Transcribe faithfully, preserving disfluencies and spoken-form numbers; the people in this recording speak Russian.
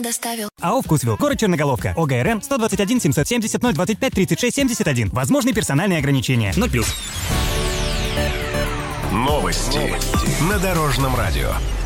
доставил. АО «Вкусвилл», город Черноголовка, ОГРН сто двадцать один семьсот семьдесят ноль двадцать пять тридцать шесть семьдесят один. Возможны персональные ограничения. ноль плюс. Новости на Дорожном радио.